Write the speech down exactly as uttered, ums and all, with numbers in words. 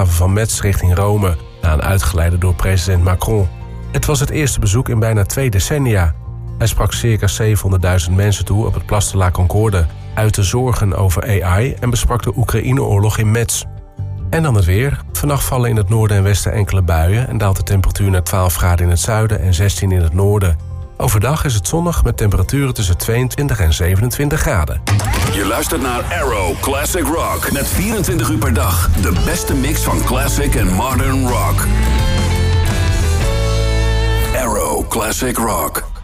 luchthaven van Metz richting Rome, na een uitgeleide door president Macron. Het was het eerste bezoek in bijna twee decennia. Hij sprak circa zevenhonderdduizend mensen toe op het Place de la Concorde, uitte zorgen over A I en besprak de Oekraïne-oorlog in Metz. En dan het weer. Vannacht vallen in het noorden en westen enkele buien en daalt de temperatuur naar twaalf graden in het zuiden en zestien in het noorden. Overdag is het zonnig met temperaturen tussen tweeëntwintig en zevenentwintig graden. Je luistert naar Arrow Classic Rock met vierentwintig uur per dag de beste mix van classic en modern rock. Arrow Classic Rock.